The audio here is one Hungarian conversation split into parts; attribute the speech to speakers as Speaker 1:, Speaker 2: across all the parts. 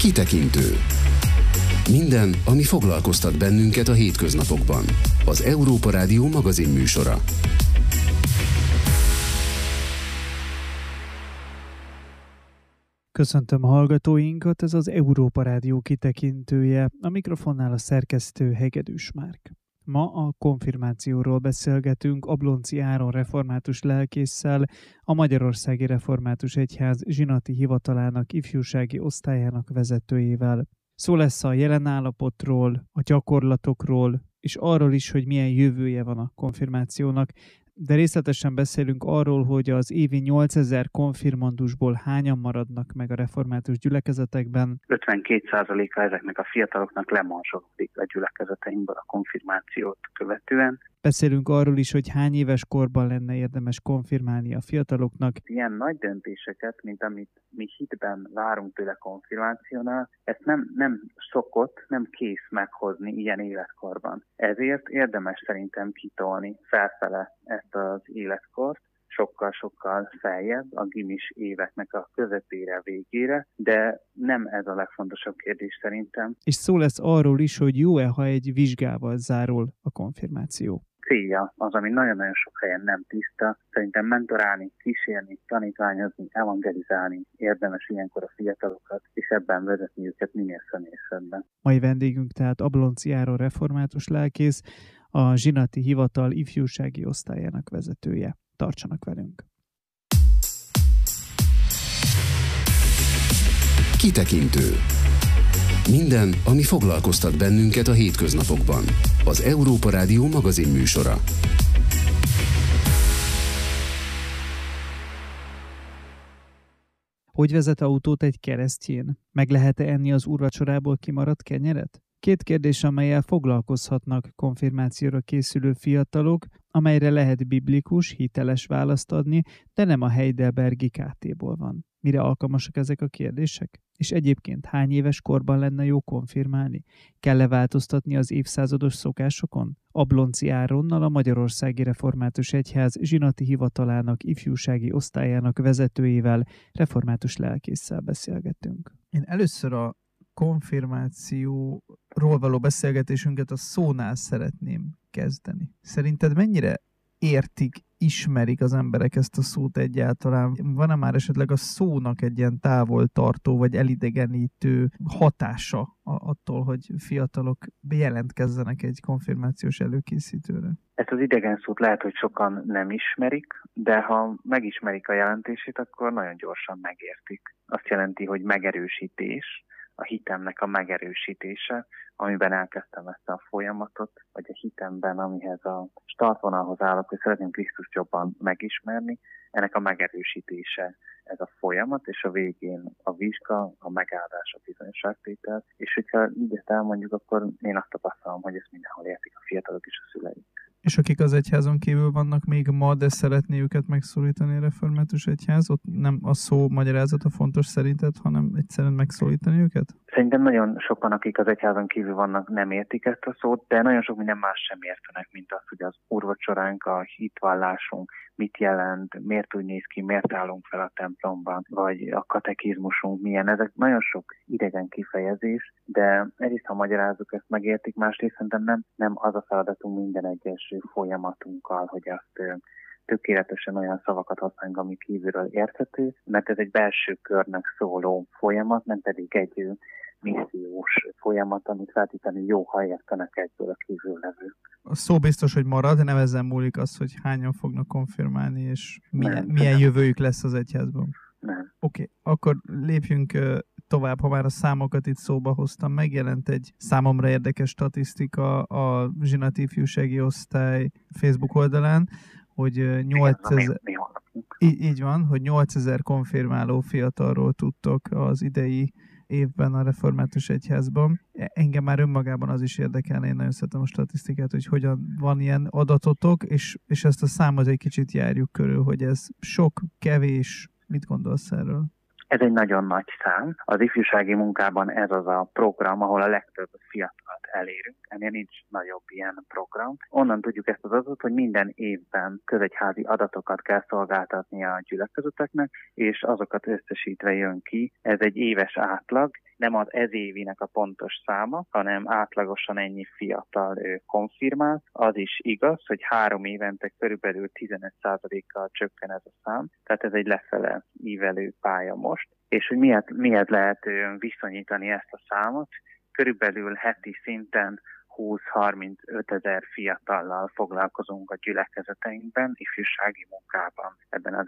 Speaker 1: Kitekintő. Minden, ami foglalkoztat bennünket a hétköznapokban. Az Európa Rádió magazinműsora.
Speaker 2: Köszöntöm a hallgatóinkat, ez az Európa Rádió kitekintője, a mikrofonnál a szerkesztő Hegedűs Márk. Ma a konfirmációról beszélgetünk Ablonczy Áron református lelkésszel, a Magyarországi Református Egyház zsinati hivatalának ifjúsági osztályának vezetőjével. Szó lesz a jelen állapotról, a gyakorlatokról, és arról is, hogy milyen jövője van a konfirmációnak, de részletesen beszélünk arról, hogy az évi 8000 konfirmandusból hányan maradnak meg a református gyülekezetekben.
Speaker 3: 52%-a ezeknek a fiataloknak lemorzsolódik a gyülekezeteinkből a konfirmációt követően.
Speaker 2: Beszélünk arról is, hogy hány éves korban lenne érdemes konfirmálni a fiataloknak.
Speaker 3: Ilyen nagy döntéseket, mint amit mi hitben várunk tőle konfirmációnál, ezt nem szokott, nem kész meghozni ilyen életkorban. Ezért érdemes szerintem kitolni felfele ezt az életkort, sokkal-sokkal feljebb, a gimis éveknek a közepére, végére, de nem ez a legfontosabb kérdés szerintem.
Speaker 2: És szó lesz arról is, hogy jó-e, ha egy vizsgával zárul a konfirmáció.
Speaker 3: Célja az, ami nagyon-nagyon sok helyen nem tiszta. Szerintem mentorálni, kísérni, tanítványozni, evangelizálni érdemes ilyenkor a fiatalokat, és ebben vezetni őket minél személyesebben.
Speaker 2: Mai vendégünk tehát Ablonczy Áron református lelkész, a zsinati hivatal ifjúsági osztályának vezetője. Tartsanak velünk!
Speaker 1: Kitekintő. Minden, ami foglalkoztat bennünket a hétköznapokban. Az Európa Rádió magazinműsora.
Speaker 2: Hogy vezet autót egy keresztjén? Meg lehet-e enni az úrvacsorából kimaradt kenyeret? Két kérdés, amellyel foglalkozhatnak konfirmációra készülő fiatalok, amelyre lehet biblikus, hiteles választ adni, de nem a Heidelbergi KT-ból van. Mire alkalmasak ezek a kérdések? És egyébként hány éves korban lenne jó konfirmálni? Kell-e változtatni az évszázados szokásokon? Ablonczy Áronnal, a Magyarországi Református Egyház zsinati hivatalának ifjúsági osztályának vezetőjével, református lelkésszel beszélgetünk. Én először a konfirmációról való beszélgetésünket a szónál szeretném kezdeni. Szerinted mennyire értik, ismerik az emberek ezt a szót egyáltalán? Van-e már esetleg a szónak egy ilyen távoltartó vagy elidegenítő hatása attól, hogy fiatalok bejelentkezzenek egy konfirmációs előkészítőre?
Speaker 3: Ezt az idegen szót lehet, hogy sokan nem ismerik, de ha megismerik a jelentését, akkor nagyon gyorsan megértik. Azt jelenti, hogy megerősítés, a hitemnek a megerősítése, amiben elkezdtem ezt a folyamatot, vagy a hitemben, amihez a startvonalhoz állok, hogy szeretném Krisztust jobban megismerni, ennek a megerősítése ez a folyamat, és a végén a vizsga, a megáldás, a bizonyosságtétel, és hogyha így ezt elmondjuk, akkor én azt tapasztalom, hogy ezt mindenhol értik a fiatalok és a szüleik.
Speaker 2: És akik az egyházon kívül vannak még ma, de szeretné őket megszólítani a református egyház, ott nem a szó magyarázata fontos szerinted, hanem egyszerűen megszólítani őket?
Speaker 3: Szerintem nagyon sokan, akik az egyházon kívül vannak, nem értik ezt a szót, de nagyon sok minden más sem értenek, mint az, hogy az úrvacsoránk, a hitvallásunk mit jelent, miért úgy néz ki, miért állunk fel a templomban, vagy a katekizmusunk milyen. Ezek nagyon sok idegen kifejezés, de egyrészt, ha magyarázzuk, ezt megértik, másrészt szerintem nem az a feladatunk minden egyes folyamatunkkal, hogy azt tökéletesen olyan szavakat használjunk, ami kívülről érthető, mert ez egy belső körnek szóló folyamat, nem pedig egy missziós folyamat, amit feltétlenül jó, ha értenek egyből a kívüllevők.
Speaker 2: A szó biztos, hogy marad, nem ezen múlik az, hogy hányan fognak konfirmálni, és milyen jövőjük lesz az egyházban.
Speaker 3: Nem.
Speaker 2: Oké, akkor lépjünk tovább, ha már a számokat itt szóba hoztam. Megjelent egy számomra érdekes statisztika a zsinati ifjúsági osztály Facebook oldalán, hogy 8000... Így van, hogy 8000 konfirmáló fiatalról tudtok az idei évben a református egyházban. Engem már önmagában az is érdekelne, én nagyon szeretem a statisztikát, hogy hogyan van ilyen adatotok, és ezt a számot egy kicsit járjuk körül, hogy ez sok, kevés, mit gondolsz erről?
Speaker 3: Ez egy nagyon nagy szám. Az ifjúsági munkában ez az a program, ahol a legtöbb fiatalt elérünk, ennél nincs nagyobb ilyen program. Onnan tudjuk ezt az adatot, hogy minden évben közegyházi adatokat kell szolgáltatni a gyülekezeteknek, és azokat összesítve jön ki. Ez egy éves átlag, nem az ez évinek a pontos száma, hanem átlagosan ennyi fiatal konfirmál. Az is igaz, hogy 3 évente körülbelül 15%-kal csökken ez a szám, tehát ez egy lefele ívelő pálya most. És hogy miért lehet viszonyítani ezt a számot? Körülbelül heti szinten 20-35 ezer fiatallal foglalkozunk a gyülekezeteinkben, ifjúsági munkában, ebben az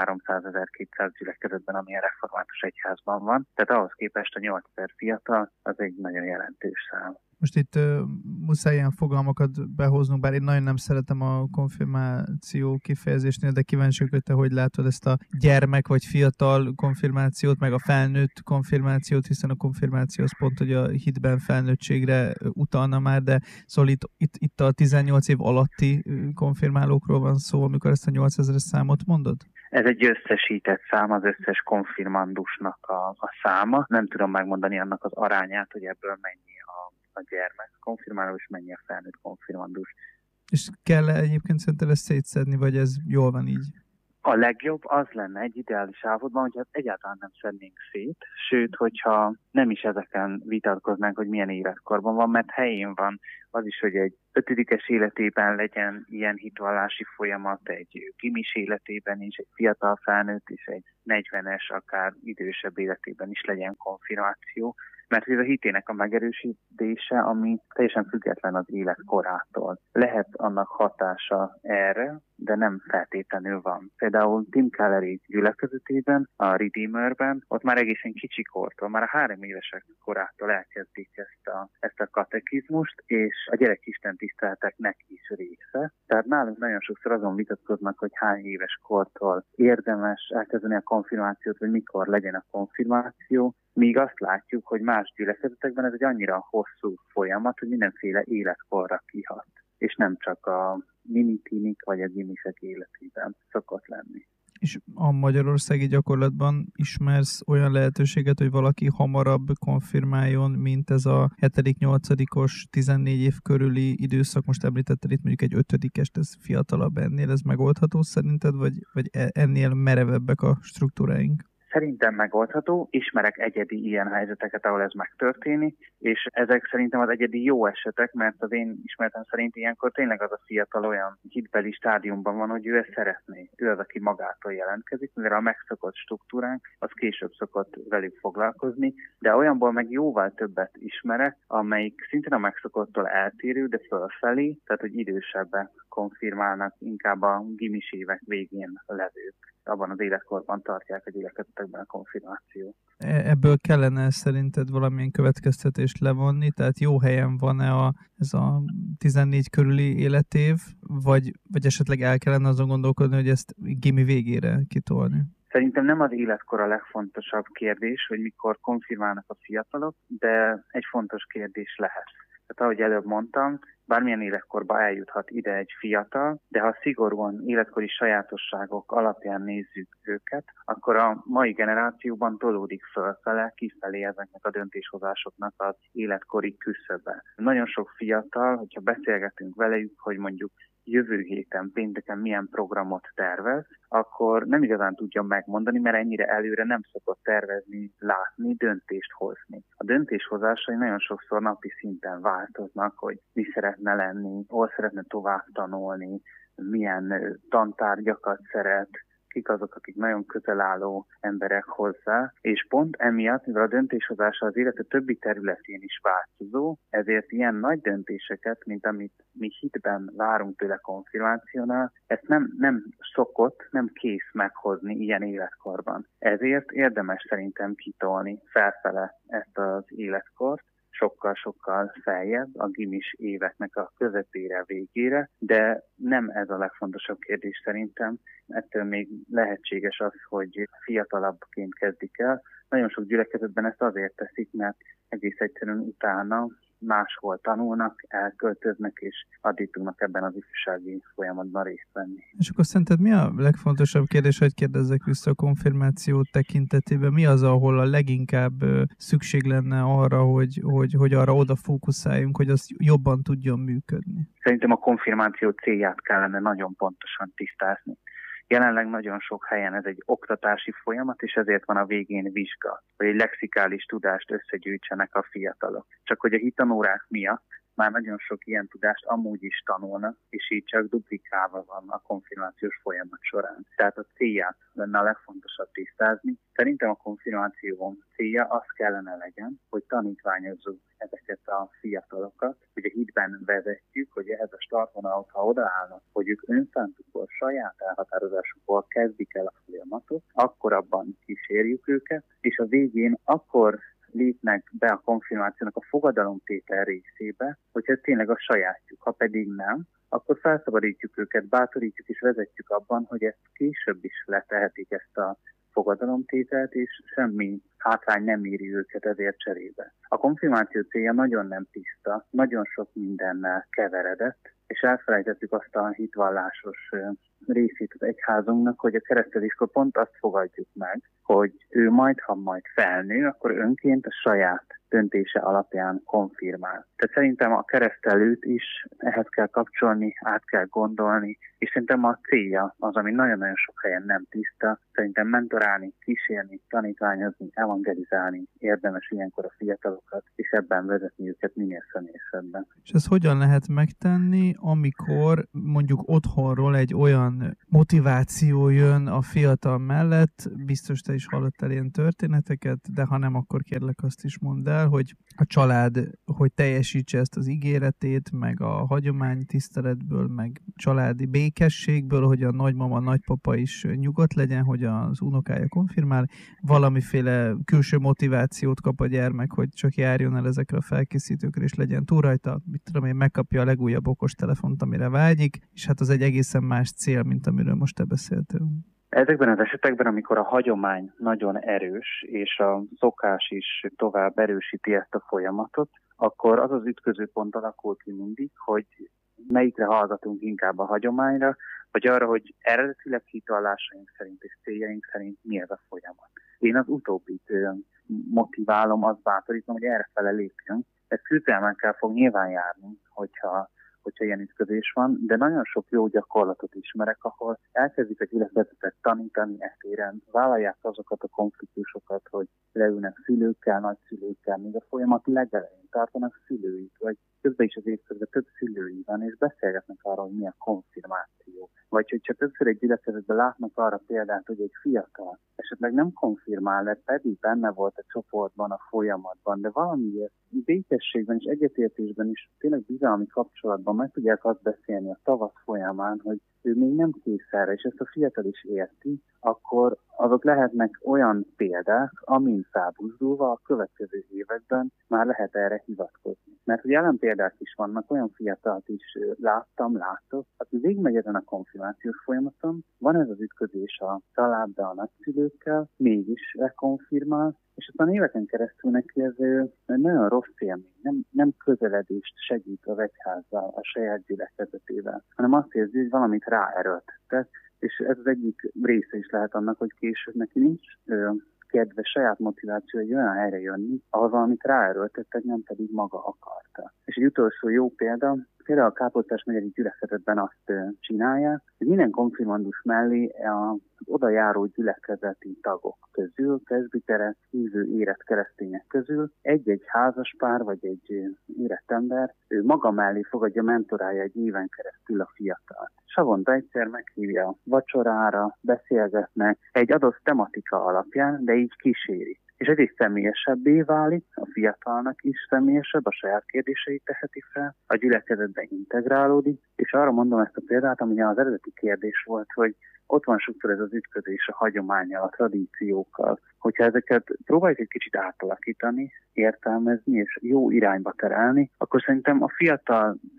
Speaker 3: 1300-1200 gyülekezetben, ami a református egyházban van. Tehát ahhoz képest a 8000 fiatal az egy nagyon jelentős szám.
Speaker 2: Most itt muszáj ilyen fogalmakat behoznunk, bár én nagyon nem szeretem a konfirmáció kifejezésnél, de kíváncsi vagyok, hogy te hogy látod ezt a gyermek vagy fiatal konfirmációt, meg a felnőtt konfirmációt, hiszen a konfirmáció az pont, hogy a hitben felnőttségre utalna már, de szóval itt a 18 év alatti konfirmálókról van szó, amikor ezt a 8000-es számot mondod?
Speaker 3: Ez egy összesített szám, az összes konfirmandusnak a száma. Nem tudom megmondani annak az arányát, hogy ebből mennyi a gyermek konfirmáló, és mennyi a felnőtt konfirmandus.
Speaker 2: És kell egyébként szerinted ezt szétszedni, vagy ez jól van így?
Speaker 3: A legjobb az lenne egy ideális állapotban, hogy egyáltalán nem szednénk szét, sőt, hogyha nem is ezeken vitatkoznánk, hogy milyen életkorban van, mert helyén van az is, hogy egy 5. életében legyen ilyen hitvallási folyamat, egy gimis életében is, egy fiatal felnőtt és egy 40-es, akár idősebb életében is legyen konfirmáció, mert ez a hitének a megerősítése, ami teljesen független az életkorától. Lehet annak hatása erre, de nem feltétlenül van. Például Tim Kellery gyülekezetében, a Redeemerben, ott már egészen kicsikortól, már a 3 évesek korától elkezdik ezt a katekizmust, és a gyerekistentiszteleteknek is része. Tehát nálunk nagyon sokszor azon vitatkoznak, hogy hány éves kortól érdemes elkezdeni a konfirmációt, vagy mikor legyen a konfirmáció, míg azt látjuk, hogy más gyülekezetekben ez egy annyira hosszú folyamat, hogy mindenféle életkorra kihat, és nem csak a minitinik vagy a gimisek életében szokott lenni.
Speaker 2: És a magyarországi gyakorlatban ismersz olyan lehetőséget, hogy valaki hamarabb konfirmáljon, mint ez a 7.-8-os 14 év körüli időszak? Most említetted itt mondjuk egy 5-est, ez fiatalabb ennél, ez megoldható szerinted, vagy ennél merevebbek a struktúráink?
Speaker 3: Szerintem megoldható, ismerek egyedi ilyen helyzeteket, ahol ez megtörténik, és ezek szerintem az egyedi jó esetek, mert az én ismeretem szerint ilyenkor tényleg az a fiatal olyan hitbeli stádiumban van, hogy ő ezt szeretné. Ő az, aki magától jelentkezik, mivel a megszokott struktúránk, az később szokott velük foglalkozni, de olyanból meg jóval többet ismerek, amelyik szintén a megszokottól eltérő, de fölfelé, tehát hogy idősebbek konfirmálnak, inkább a gimis évek végén levők. Abban az életkorban tartják a gyülekezetekben a konfirmációt.
Speaker 2: Ebből kellene szerinted valamilyen következtetést levonni? Tehát jó helyen van-e ez a 14 körüli életév, vagy esetleg el kellene azon gondolkodni, hogy ezt gimi végére kitolni?
Speaker 3: Szerintem nem az életkor a legfontosabb kérdés, hogy mikor konfirmálnak a fiatalok, de egy fontos kérdés lehet. Tehát ahogy előbb mondtam, bármilyen életkorba eljuthat ide egy fiatal, de ha szigorúan életkori sajátosságok alapján nézzük őket, akkor a mai generációban tolódik fölfele, kifelé ezeknek a döntéshozásoknak az életkori küszöbe. Nagyon sok fiatal, hogyha beszélgetünk velük, hogy mondjuk jövő héten, pénteken milyen programot tervez, akkor nem igazán tudja megmondani, mert ennyire előre nem szokott tervezni, látni, döntést hozni. A döntéshozásai nagyon sokszor napi szinten változnak, hogy mi szeretne lenni, hol szeretne tovább tanulni, milyen tantárgyakat szeret, kik azok, akik nagyon közel álló emberek hozzá, és pont emiatt, mivel a döntéshozása az élete többi területén is változó, ezért ilyen nagy döntéseket, mint amit mi hitben várunk tőle konfirmációnál, ezt nem szokott, nem kész meghozni ilyen életkorban. Ezért érdemes szerintem kitolni felfele ezt az életkort, sokkal-sokkal feljebb, a gimis éveknek a közepére, végére, de nem ez a legfontosabb kérdés szerintem. Ettől még lehetséges az, hogy fiatalabbként kezdik el, nagyon sok gyülekezetben ezt azért teszik, mert egész egyszerűen utána máshol tanulnak, elköltöznek, és addig tudnak ebben az ifjúsági folyamatban részt venni.
Speaker 2: És akkor szerinted mi a legfontosabb kérdés, hogy kérdezzek vissza a konfirmáció tekintetében? Mi az, ahol a leginkább szükség lenne arra, hogy arra oda fókuszáljunk, hogy az jobban tudjon működni?
Speaker 3: Szerintem a konfirmáció célját kellene nagyon pontosan tisztázni. Jelenleg nagyon sok helyen ez egy oktatási folyamat, és ezért van a végén vizsga, hogy egy lexikális tudást összegyűjtsenek a fiatalok. Csak hogy a hitanórák miatt már nagyon sok ilyen tudást amúgy is tanulnak, és így csak duplikálva van a konfirmációs folyamat során. Tehát a célját lenne a legfontosabb tisztázni. Szerintem a konfirmáció célja az kellene legyen, hogy tanítványozzuk ezeket a fiatalokat, hogy a hitben vezetjük, hogy ehhez a startvonalhoz, ha odaállnak, hogy ők önszántukból, saját elhatározásukból kezdik el a folyamatot, akkor abban kísérjük őket, és a végén akkor lépnek be a konfirmációnak a fogadalomtétel részébe, hogyha ez tényleg a sajátjuk. Ha pedig nem, akkor felszabadítjuk őket, bátorítjuk és vezetjük abban, hogy ezt később is letehetik ezt a fogadalomtételt, és semmi hátrány nem éri őket ezért cserébe. A konfirmáció célja nagyon nem tiszta, nagyon sok mindennel keveredett, és elfelejtettük azt a hitvallásos részét az egyházunknak, hogy a kereszteléskor pont azt fogadjuk meg, hogy ő majd, ha majd felnő, akkor önként a saját döntése alapján konfirmál. Tehát szerintem a keresztelőt is ehhez kell kapcsolni, át kell gondolni, és szerintem a célja az, ami nagyon-nagyon sok helyen nem tiszta, szerintem mentorálni, kísérni, tanítványozni, evangelizálni érdemes ilyenkor a fiatalokat, és ebben vezetni őket minél személyesebben.
Speaker 2: És ezt hogyan lehet megtenni, amikor mondjuk otthonról egy olyan motiváció jön a fiatal mellett, biztos te is hallottál ilyen történeteket, de ha nem, akkor kérlek azt is mondd el, hogy a család, hogy teljesítse ezt az ígéretét, meg a hagyomány tiszteletből, meg családi békességből, hogy a nagymama, nagypapa is nyugodt legyen, hogy az unokája konfirmál, valamiféle külső motivációt kap a gyermek, hogy csak járjon el ezekre a felkészítőkre, és legyen túl rajta, mit tudom én, megkapja a legújabb okostelefont, amire vágyik, és hát az egy egészen más cél, mint amiről most te beszéltél.
Speaker 3: Ezekben az esetekben, amikor a hagyomány nagyon erős, és a szokás is tovább erősíti ezt a folyamatot, akkor az az ütközőpont alakul ki mindig, hogy melyikre hallgatunk inkább a hagyományra, vagy arra, hogy eredetileg hitvallásaink szerint és céljaink szerint mi ez a folyamat. Én az utóbbit motiválom, azt bátorítom, hogy errefele lépjünk. Ez küzdelmekkel fog nyilván járni, hogyha ilyen ütközés van, de nagyon sok jó gyakorlatot ismerek, ahol elkezdik a gyülekezetet tanítani etéren, vállalják azokat a konfliktusokat, hogy leülnek szülőkkel, nagyszülőkkel, még a folyamat legelején tartanak szülőit, vagy közben is az évközben több szülői van, és beszélgetnek arról, hogy mi a konfirmáció. Vagy hogyha többször egy gyülekezetben látnak arra példát, hogy egy fiatal esetleg nem konfirmál, mert pedig benne volt a csoportban, a folyamatban, de valamiért békességben és egyetértésben is tényleg bizalmi kapcsolatban meg tudják azt beszélni a tavasz folyamán, hogy ő még nem kész erre, és ezt a fiatal is érti, akkor azok lehetnek olyan példák, amin felbuzdulva a következő években már lehet erre hivatkozni. Mert hogy ellenpéldák is vannak, olyan fiatalt is látok, aki végigmegy ezen a konfirmációs folyamaton, van ez az ütközés a családdal, a nagyszülőkkel, mégis lekonfirmál, és aztán éveken keresztül neki ez nagyon rossz élmény, nem közeledést segít az egyházzal, a saját gyülekezetével, hanem azt érzi, hogy valamit ráerőltettek, és ez az egyik része is lehet annak, hogy később neki nincs kedve, saját motiváció egy olyan helyre jönni, ahol valamit ráerőltettek, nem pedig maga akarta. És egy utolsó jó példa, például a Káposztás megyei gyülekezetben azt csinálják, hogy minden konfirmandus mellé az oda járó gyülekezeti tagok közül, presbiterek, hívő érett keresztények közül egy-egy házaspár vagy egy érett ember, ő maga mellé fogadja, mentorálja egy éven keresztül a fiatalt. Havonta egyszer meghívja vacsorára, beszélgetnek egy adott tematika alapján, de így kíséri. És ez is személyesebbé válik, a fiatalnak is személyesebb, a saját kérdéseit teheti fel, a gyülekezetbe integrálódik, és arra mondom ezt a példát, ami az eredeti kérdés volt, hogy ott van sokszor ez az ütközés a hagyománnyal, a tradíciókkal. Hogyha ezeket próbáljuk egy kicsit átalakítani, értelmezni és jó irányba terelni, akkor szerintem a fiatal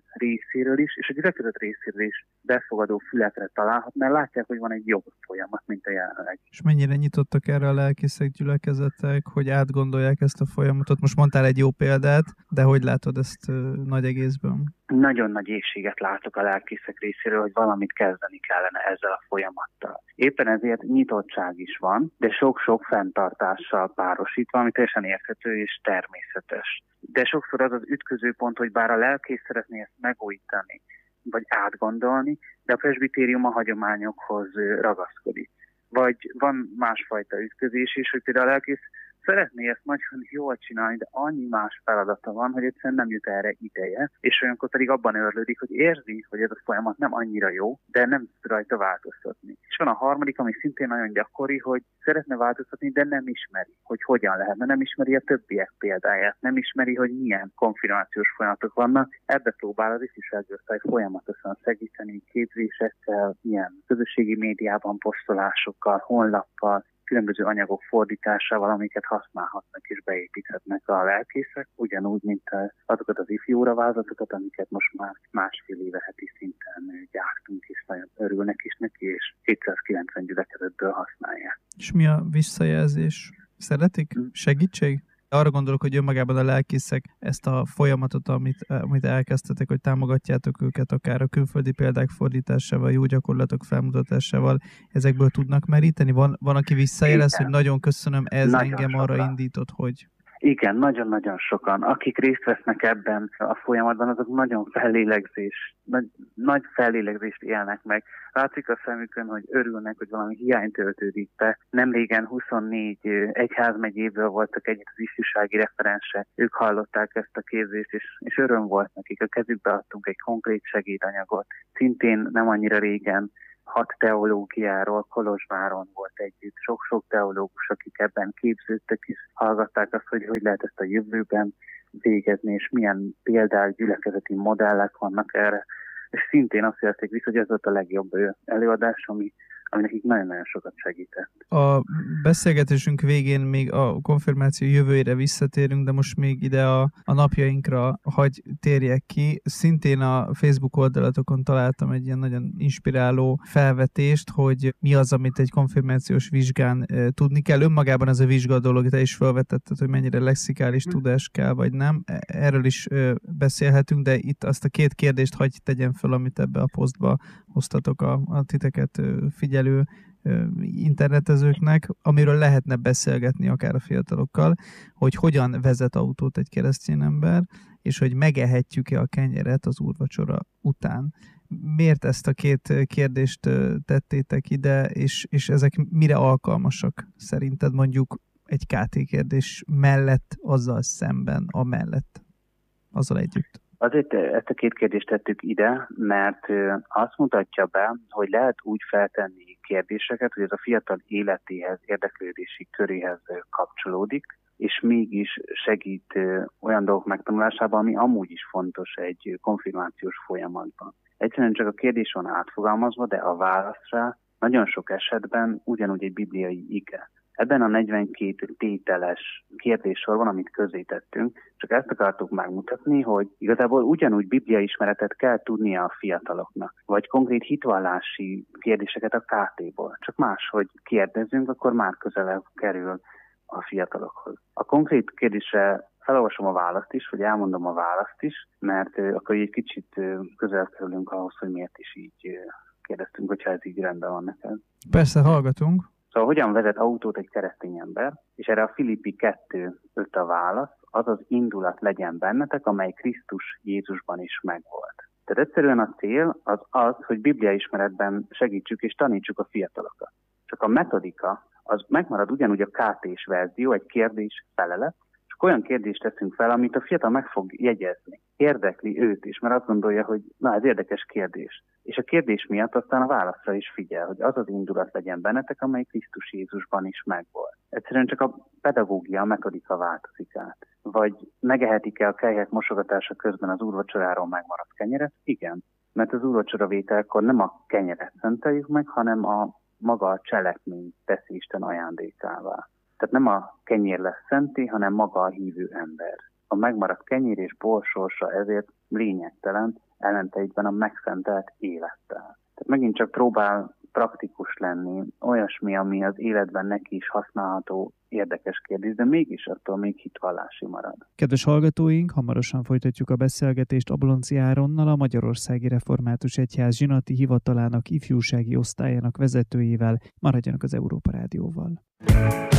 Speaker 3: részéről is, és a gyülekezet részéről is befogadó fületre találhat, mert látják, hogy van egy jobb folyamat, mint a jelenleg.
Speaker 2: És mennyire nyitottak erre a lelkészek, gyülekezetek, hogy átgondolják ezt a folyamatot? Most mondtál egy jó példát, de hogy látod ezt nagy egészben?
Speaker 3: Nagyon nagy éhséget látok a lelkészek részéről, hogy valamit kezdeni kellene ezzel a folyamattal. Éppen ezért nyitottság is van, de sok-sok fenntartással párosítva, ami teljesen érthető és természetes. De sokszor az az ütközőpont, hogy bár a lelkész szeretné ezt megújítani, vagy átgondolni, de a presbitérium a hagyományokhoz ragaszkodik. Vagy van másfajta ütközés is, hogy például a lelkész szeretné ezt nagyon jól csinálni, de annyi más feladata van, hogy egyszerűen nem jut erre ideje, és olyankor pedig abban őrlődik, hogy érzi, hogy ez a folyamat nem annyira jó, de nem tud rajta változtatni. És van a harmadik, ami szintén nagyon gyakori, hogy szeretne változtatni, de nem ismeri, hogy hogyan lehetne, nem ismeri a többiek példáját, nem ismeri, hogy milyen konfirmációs folyamatok vannak. Ebbe próbál az ifjúsági osztály folyamatosan segíteni képzésekkel, ilyen közösségi médiában posztolásokkal, honlappal, különböző anyagok fordításával, amiket használhatnak és beépíthetnek a lelkészek, ugyanúgy, mint azokat az ifjúra vázlatokat, amiket most már másfél éve heti szinten gyártunk, és nagyon örülnek is neki, és 290 gyülekezetből használják.
Speaker 2: És mi a visszajelzés? Szeretik? Segítség? Arra gondolok, hogy önmagában a lelkészek ezt a folyamatot, amit elkezdtetek, hogy támogatjátok őket, akár a külföldi példák fordításával, jó gyakorlatok felmutatásával, ezekből tudnak meríteni? Van aki visszajelez, hogy nagyon köszönöm, ez nagyon engem arra indított, hogy...
Speaker 3: Igen, nagyon-nagyon sokan. Akik részt vesznek ebben a folyamatban, azok nagyon nagy fellélegzést élnek meg. Látszik a szemükön, hogy örülnek, hogy valami hiány töltődik be. Nemrégen 24 egyházmegyéből voltak együtt az ifjúsági referensek. Ők hallották ezt a képzést, és öröm volt nekik. A kezükbe adtunk egy konkrét segédanyagot. Szintén nem annyira régen 6 teológiáról Kolozsváron volt együtt, sok-sok teológus, akik ebben képződtek, és hallgatták azt, hogy lehet ezt a jövőben végezni, és milyen példák, gyülekezeti modellek vannak erre. És szintén azt jelezték vissza, hogy ez volt a legjobb előadás, ami nekik nagyon-nagyon sokat segített.
Speaker 2: A beszélgetésünk végén még a konfirmáció jövőjére visszatérünk, de most még ide a napjainkra hagy térjek ki. Szintén a Facebook oldalatokon találtam egy ilyen nagyon inspiráló felvetést, hogy mi az, amit egy konfirmációs vizsgán tudni kell. Önmagában ez a vizsga dolog, te is felvetetted, hogy mennyire lexikális tudás kell, vagy nem. Erről is beszélhetünk, de itt azt a 2 kérdést hagy tegyen fel, amit ebbe a posztba hoztatok a titeket figyelő internetezőknek, amiről lehetne beszélgetni akár a fiatalokkal, hogy hogyan vezet autót egy keresztény ember, és hogy megehetjük-e a kenyeret az úrvacsora után. Miért ezt a 2 kérdést tettétek ide, és ezek mire alkalmasak szerinted, mondjuk egy KT kérdés mellett, azzal szemben, azzal együtt?
Speaker 3: Azért ezt a 2 kérdést tettük ide, mert azt mutatja be, hogy lehet úgy feltenni kérdéseket, hogy ez a fiatal életéhez, érdeklődési köréhez kapcsolódik, és mégis segít olyan dolgok megtanulásában, ami amúgy is fontos egy konfirmációs folyamatban. Egyszerűen csak a kérdés van átfogalmazva, de a válaszra nagyon sok esetben ugyanúgy egy bibliai ige. Ebben a 42 tételes kérdéssorban, amit közzétettünk, csak ezt akartuk megmutatni, hogy igazából ugyanúgy bibliaismeretet kell tudnia a fiataloknak, vagy konkrét hitvallási kérdéseket a KT-ból. Csak máshogy kérdezünk, akkor már közelebb kerül a fiatalokhoz. A konkrét kérdésre felolvasom a választ is, vagy elmondom a választ is, mert akkor egy kicsit közel kerülünk ahhoz, hogy miért is így kérdeztünk, hogyha ez így rendben van neked.
Speaker 2: Persze, hallgatunk.
Speaker 3: Szóval hogyan vezet autót egy keresztény ember, és erre a Filippi 2:5 a válasz, az az indulat legyen bennetek, amely Krisztus Jézusban is megvolt. Tehát egyszerűen a cél az, hogy bibliaismeretben segítsük és tanítsuk a fiatalokat. Csak a metodika az megmarad ugyanúgy a KT-s verzió, egy kérdés-felelet, és olyan kérdést teszünk fel, amit a fiatal meg fog jegyezni. Érdekli őt is, mert azt gondolja, hogy na, ez érdekes kérdés. És a kérdés miatt aztán a válaszra is figyel, hogy az az indulat legyen bennetek, amely Krisztus Jézusban is megvolt. Egyszerűen csak a pedagógia, a metodika változik át. Vagy megehetik-e a kelyhek mosogatása közben az úrvacsoráról megmaradt kenyeret? Igen, mert az úrvacsora vételkor nem a kenyeret szenteljük meg, hanem maga a cselekmény teszi Isten ajándékává. Tehát nem a kenyér lesz szenté, hanem maga a hívő ember. A megmaradt kenyér és bor sorsa ezért lényegtelen, ellentétben a megszentelt élettel. Tehát megint csak próbál praktikus lenni, olyasmi, ami az életben neki is használható, érdekes kérdés, de mégis attól még hitvallási marad.
Speaker 2: Kedves hallgatóink, hamarosan folytatjuk a beszélgetést Ablonczy Áronnal, a Magyarországi Református Egyház zsinati hivatalának ifjúsági osztályának vezetőjével. Maradjanak az Európa Rádióval.